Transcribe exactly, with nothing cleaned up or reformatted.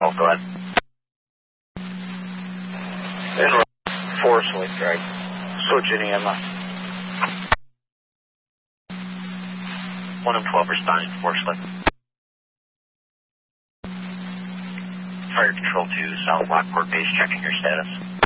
Oh, go ahead. In Forest Lake Drive. Switch in E M S. one and twelve responding to Forest Lake. Fire Control to South Lockport Base, checking your status.